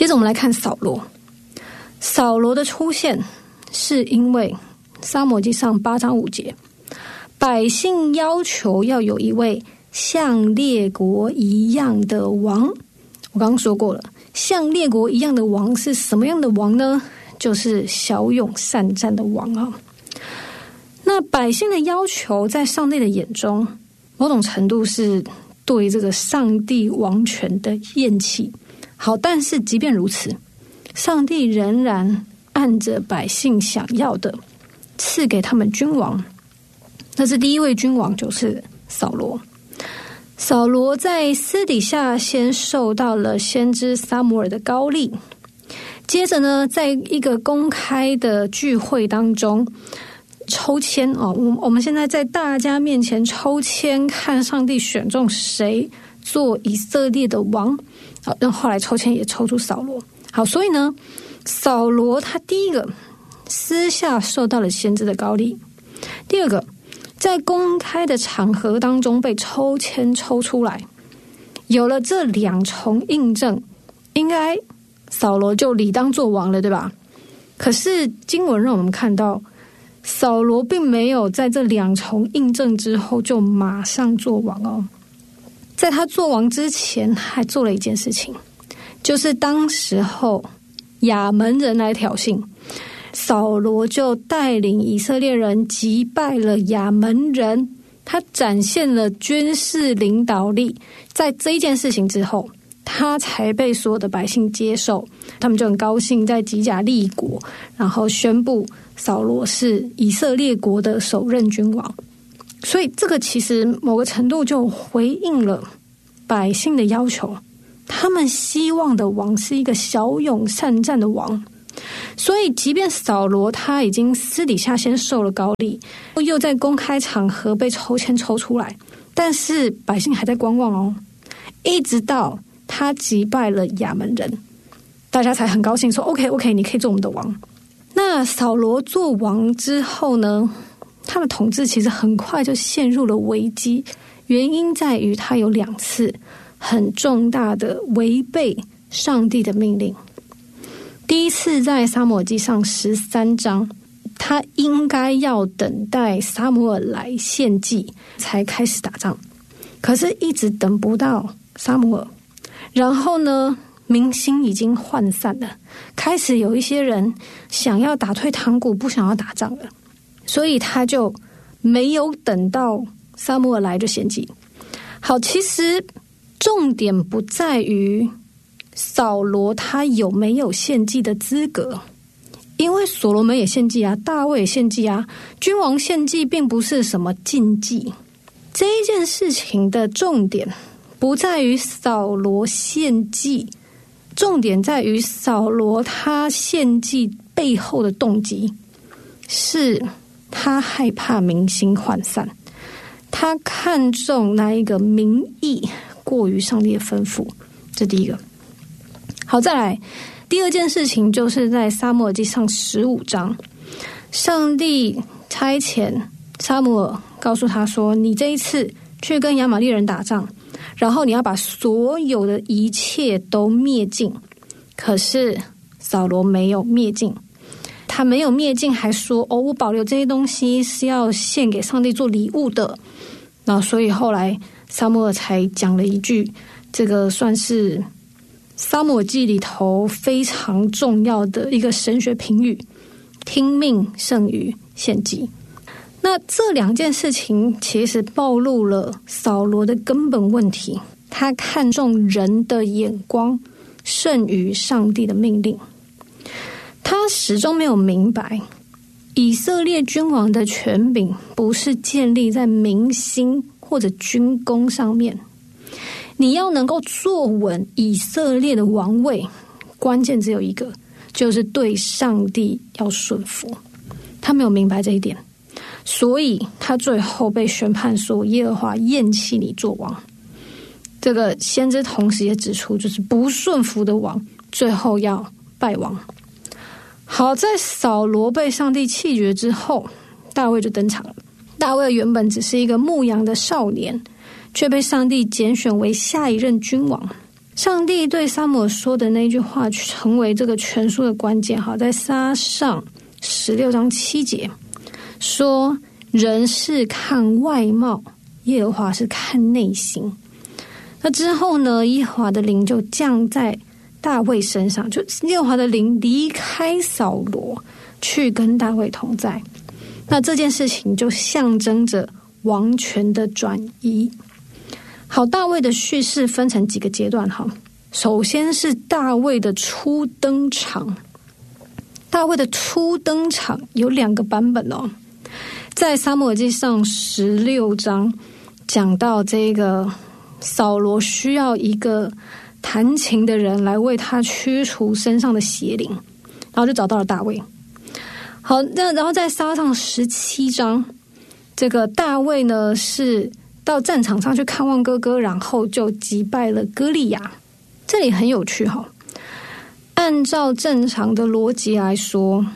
接着我们来看扫罗。扫罗的出现是因为撒母耳记上8章5节，百姓要求要有一位像列国一样的王。我刚刚说过了，像列国一样的王是什么样的王呢？就是骁勇善战的王啊。那百姓的要求在上帝的眼中，某种程度是对这个上帝王权的厌弃。好，但是即便如此，上帝仍然按着百姓想要的赐给他们君王。那是第一位君王，就是扫罗。扫罗在私底下先受到了先知撒母耳的膏立，接着呢，在一个公开的聚会当中抽签我们现在在大家面前抽签，看上帝选中谁做以色列的王。好，那后来抽签也抽出扫罗。好，所以呢，扫罗他第一个私下受到了先知的膏立，第二个在公开的场合当中被抽签抽出来，有了这2重印证，应该扫罗就理当做王了，对吧？可是经文让我们看到，扫罗并没有在这2重印证之后就马上做王哦。在他做王之前还做了一件事情，就是当时候亚门人来挑衅，扫罗就带领以色列人击败了亚门人，他展现了军事领导力。在这一件事情之后，他才被所有的百姓接受，他们就很高兴，在吉甲立国，然后宣布扫罗是以色列国的首任君王。所以这个其实某个程度就回应了百姓的要求，他们希望的王是一个骁勇善战的王。所以即便扫罗他已经私底下先受了膏立，又在公开场合被抽签抽出来，但是百姓还在观望哦，一直到他击败了亚门人，大家才很高兴说 OK 你可以做我们的王。那扫罗做王之后呢，他的统治其实很快就陷入了危机，原因在于他有2次很重大的违背上帝的命令。第一次在撒母耳记上13章，他应该要等待撒母耳来献祭才开始打仗，可是一直等不到撒母耳，然后呢，民心已经涣散了，开始有一些人想要打退堂鼓，不想要打仗了，所以他就没有等到撒母耳来就献祭。好，其实重点不在于扫罗他有没有献祭的资格，因为所罗门也献祭啊，大卫也献祭啊，君王献祭并不是什么禁忌。这一件事情的重点不在于扫罗献祭，重点在于扫罗他献祭背后的动机，是他害怕民心涣散，他看重那一个民意过于上帝的吩咐，这第一个。好，再来第二件事情，就是在撒母耳记上15章，上帝差遣撒母耳告诉他说，你这一次去跟亚玛力人打仗，然后你要把所有的一切都灭尽。可是扫罗没有灭尽，他没有灭尽，还说我保留这些东西是要献给上帝做礼物的。那所以后来撒母耳才讲了一句，这个算是撒母耳记里头非常重要的一个神学评语，听命胜于献祭。那这2件事情其实暴露了扫罗的根本问题，他看重人的眼光胜于上帝的命令。他始终没有明白，以色列君王的权柄不是建立在民心或者军功上面，你要能够坐稳以色列的王位，关键只有一个，就是对上帝要顺服。他没有明白这一点，所以他最后被宣判说耶和华厌弃你做王。这个先知同时也指出，就是不顺服的王最后要败亡。好，在扫罗被上帝弃绝之后，大卫就登场了。大卫原本只是一个牧羊的少年，却被上帝拣选为下一任君王。 上帝对撒母耳说的那句话成为这个全书的关键。好，在撒上16章7节说，人是看外貌，耶和华是看内心。那之后呢，耶和华的灵就降在大卫身上，就耶和华的灵离开扫罗，去跟大卫同在。那这件事情就象征着王权的转移。好，大卫的叙事分成几个阶段。好，首先是大卫的初登场。大卫的初登场有2个版本哦。在撒母耳记上16章讲到这个扫罗需要一个弹琴的人来为他驱除身上的邪灵，然后就找到了大卫。好，然后在撒上17章，这个大卫呢是到战场上去看望哥哥，然后就击败了歌利亚。这里很有趣哈，按照正常的逻辑来说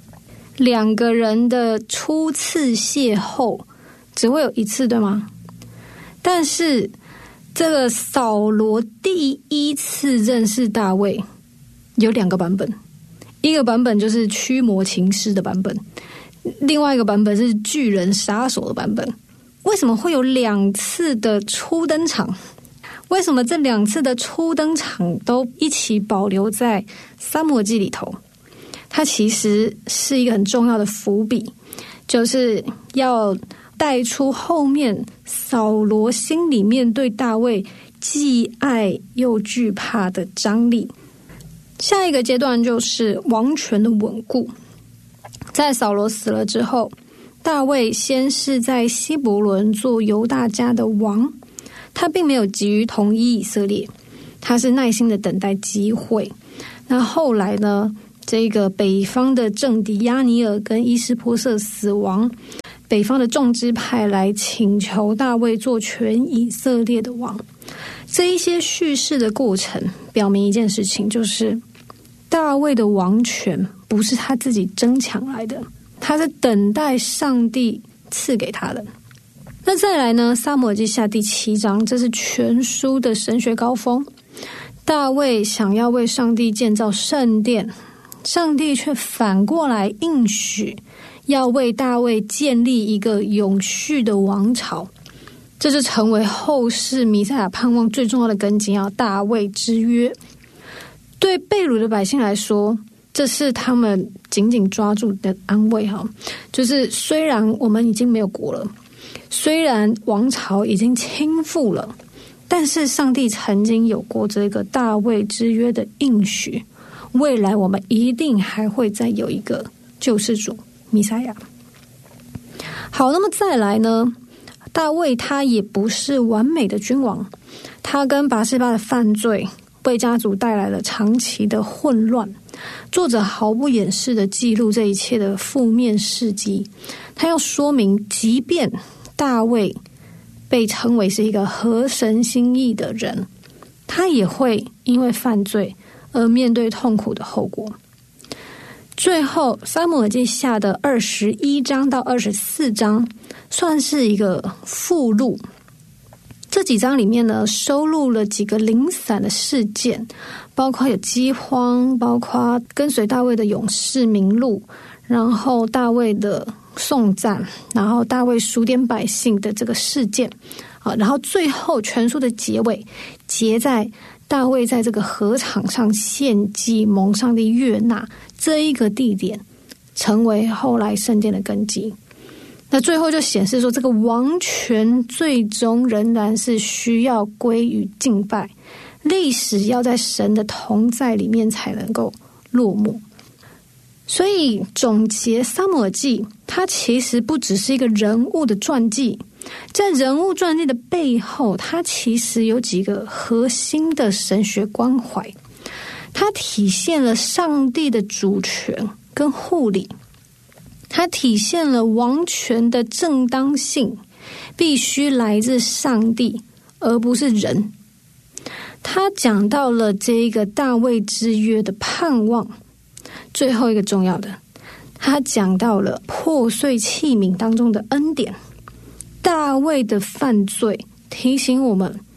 ，2个人的初次邂逅只会有1次，对吗？但是这个扫罗第1次认识大卫有2个版本，一个版本就是驱魔琴师的版本，另外一个版本是巨人杀手的版本。为什么会有2次的初登场？为什么这2次的初登场都一起保留在撒母耳记里头？它其实是一个很重要的伏笔，就是要带出后面扫罗心里面对大卫既爱又惧怕的张力。下一个阶段就是王权的稳固。在扫罗死了之后，大卫先是在希伯伦做犹大家的王，他并没有急于统一以色列，他是耐心的等待机会。那后来呢，这个北方的政敌亚尼尔跟伊施波设死亡，北方的众支派来请求大卫做全以色列的王。这一些叙事的过程表明一件事情，就是大卫的王权不是他自己争抢来的，他是等待上帝赐给他的。那再来呢，撒母耳记下第7章，这是全书的神学高峰。大卫想要为上帝建造圣殿，上帝却反过来应许要为大卫建立一个永续的王朝，这就成为后世弥赛亚盼望最重要的根基，大卫之约。对被掳的百姓来说，这是他们紧紧抓住的安慰。就是虽然我们已经没有国了，虽然王朝已经倾覆了，但是上帝曾经有过这个大卫之约的应许，未来我们一定还会再有一个救世主弥赛亚。好，那么再来呢，大卫他也不是完美的君王，他跟拔示巴的犯罪为家族带来了长期的混乱。作者毫不掩饰的记录这一切的负面事迹，他要说明，即便大卫被称为是一个合神心意的人，他也会因为犯罪而面对痛苦的后果。最后撒母耳记下的21章到24章算是一个附录，这几章里面呢，收录了几个零散的事件，包括有饥荒，包括跟随大卫的勇士名录，然后大卫的颂赞，然后大卫数点百姓的这个事件，然后最后全书的结尾结在大卫在这个禾场上献祭蒙上帝悦纳这一个地点，成为后来圣殿的根基。那最后就显示说，这个王权最终仍然是需要归于敬拜，历史要在神的同在里面才能够落幕。所以总结撒母耳记，它其实不只是一个人物的传记，在人物传记的背后，它其实有几个核心的神学关怀。它体现了上帝的主权跟护理，它体现了王权的正当性必须来自上帝而不是人。他讲到了这个大卫之约的盼望。最后一个重要的，他讲到了破碎器皿当中的恩典。大卫的犯罪提醒我们，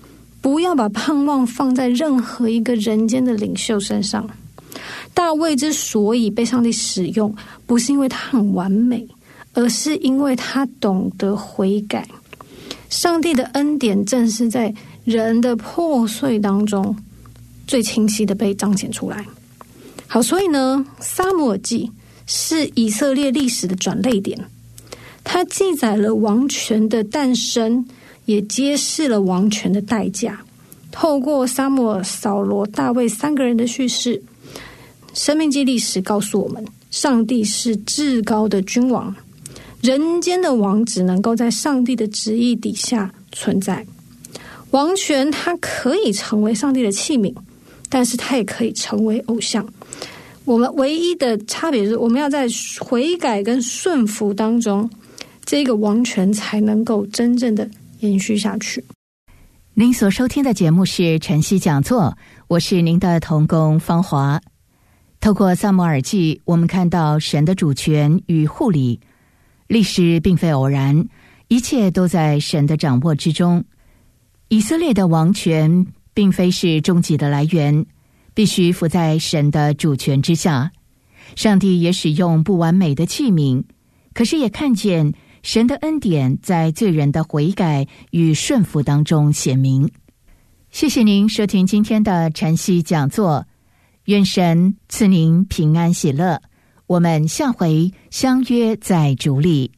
不要把盼望放在任何一个人间的领袖身上。大卫之所以被上帝使用，不是因为他很完美，而是因为他懂得悔改。上帝的恩典正是在人的破碎当中最清晰的被彰显出来。好，所以呢，撒母耳记是以色列历史的转捩点，它记载了王权的诞生，也揭示了王权的代价。透过撒母耳、扫罗、大卫三个人的叙事，生命记历史告诉我们，上帝是至高的君王，人间的王只能够在上帝的旨意底下存在。王权它可以成为上帝的器皿，但是它也可以成为偶像。我们唯一的差别是，我们要在悔改跟顺服当中，这个王权才能够真正的延续下去。 您所收听的节目是晨曦讲座，我是您的同工芳华。透过撒母耳记，我们看到神的主权与护理，历史并非偶然，一切都在神的掌握之中。以色列的王权并非是终极的来源，必须服在神的主权之下。上帝也使用不完美的器皿，可是也看见神的恩典在罪人的悔改与顺服当中显明。谢谢您收听今天的晨曦讲座，愿神赐您平安喜乐，我们下回相约在主里。